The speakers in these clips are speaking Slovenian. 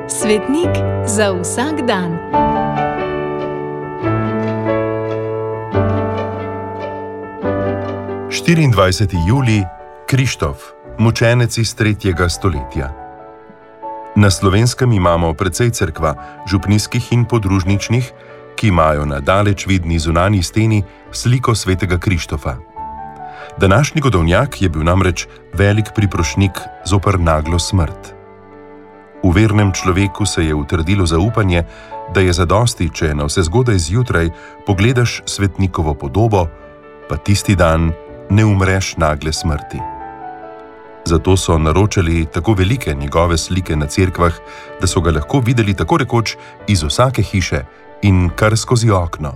Svetnik za vsak dan. Julij, Krištof, mučenec iz 3. stoletja. Na Slovenskem imamo precej cerkva, župnijskih in podružničnih, ki imajo na daleč vidni zunanji steni sliko svetega Krištofa. Današnji godovnjak je bil namreč velik priprošnik zoper naglo smrt. V vernem človeku se je utrdilo zaupanje, da je zadosti, če navsezgodaj zjutraj pogledaš svetnikovo podobo, pa tisti dan ne umreš nagle smrti. Zato so naročali tako velike njegove slike na cerkvah, da so ga lahko videli tako rekoč iz vsake hiše in kar skozi okno.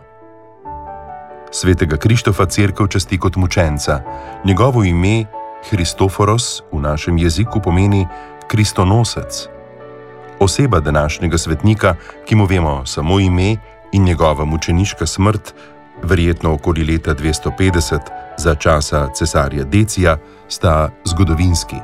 Svetega Krištofa cerkev časti kot mučenca. Njegovo ime, Christoforos, v našem jeziku pomeni kristonosec. Oseba današnjega svetnika, ki mu vemo samo ime in njegova mučeniška smrt, verjetno okoli leta 250 za časa cesarja Decija, sta zgodovinski.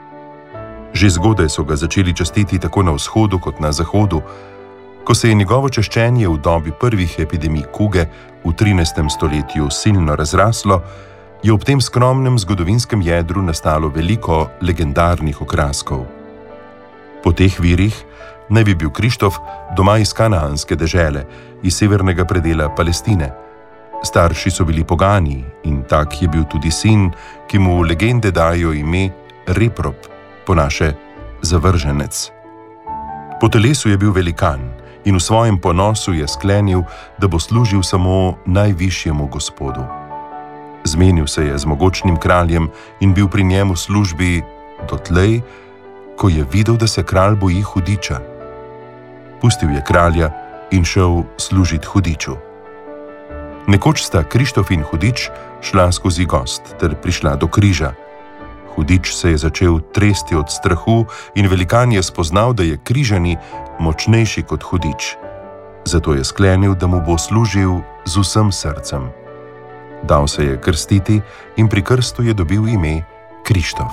Že zgodaj so ga začeli častiti tako na vzhodu kot na zahodu. Ko se je njegovo čaščenje v dobi prvih epidemij kuge v 13. stoletju silno razraslo, je ob tem skromnem zgodovinskem jedru nastalo veliko legendarnih okraskov. Po teh virih naj bi bil Krištof doma iz kanaanske dežele, iz severnega predela Palestine. Starši so bili pogani in tak je bil tudi sin, ki mu legende dajo ime Reprop, po naše zavrženec. Po telesu je bil velikan in v svojem ponosu je sklenil, da bo služil samo najvišjemu Gospodu. Zmenil se je z mogočnim kraljem in bil pri njemu v službi dotlej, ko je videl, da se kralj boji hudiča. Pustil je kralja in šel služit hudiču. Nekoč sta Krištof in hudič šla skozi gozd ter prišla do križa. Hudič se je začel tresti od strahu in velikan je spoznal, da je križani močnejši kot hudič. Zato je sklenil, da mu bo služil z vsem srcem. Dal se je krstiti in pri krstu je dobil ime Krištof.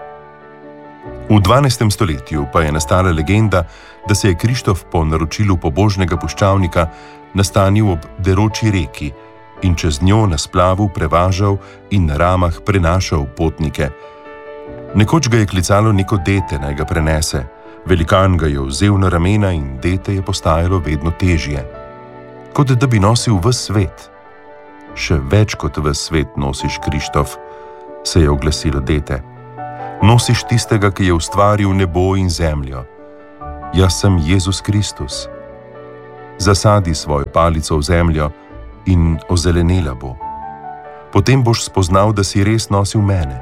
V 12. stoletju pa je nastala legenda, da se je Krištof po naročilu pobožnega puščavnika nastanil ob deroči reki in čez njo na splavu prevažal in na ramah prenašal potnike. Nekoč ga je klicalo neko dete, naj ga prenese. Velikan ga je vzel na ramena in dete je postajalo vedno težje. Kot da bi nosil ves svet. Še več kot ves svet nosiš, Krištof, se je oglasilo dete. Nosiš tistega, ki je ustvaril nebo in zemljo. Jaz sem Jezus Kristus. Zasadi svojo palico v zemljo in ozelenela bo. Potem boš spoznal, da si res nosil mene.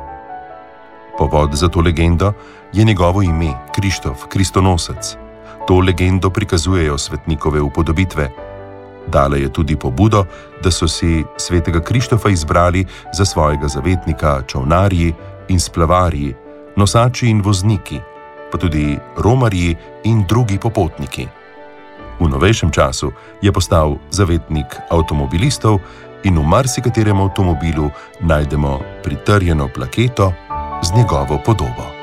Povod za to legendo je njegovo ime, Krištof, kristonosec. To legendo prikazujejo svetnikove upodobitve. Dala je tudi pobudo, da so si svetega Krištofa izbrali za svojega zavetnika čolnarji in splavarji, nosači in vozniki, pa tudi romarji in drugi popotniki. V novejšem času je postal zavetnik avtomobilistov in v marsikaterem avtomobilu najdemo pritrjeno plaketo z njegovo podobo.